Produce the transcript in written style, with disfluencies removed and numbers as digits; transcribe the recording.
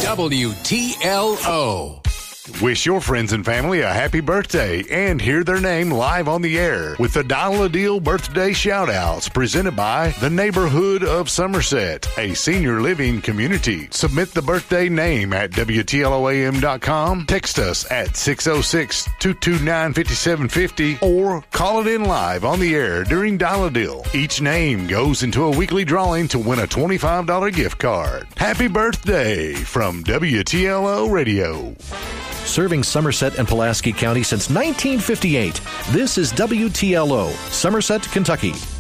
WTLO. Wish your friends and family a happy birthday and hear their name live on the air with the Dial a Deal birthday shout-outs presented by the Neighborhood of Somerset, a senior living community. Submit the birthday name at WTLOAM.com, text us at 606-229-5750, or call it in live on the air during Dial a Deal. Each name goes into a weekly drawing to win a $25 gift card. Happy birthday from WTLO Radio. Serving Somerset and Pulaski County since 1958. This is WTLO, Somerset, Kentucky.